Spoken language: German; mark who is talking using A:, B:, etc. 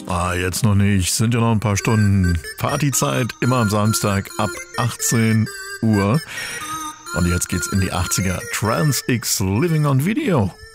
A: Jetzt noch nicht. Sind ja noch ein paar Stunden. Partyzeit immer am Samstag ab 18 Uhr. Und jetzt geht's in die 80er. Trans X Living on Video.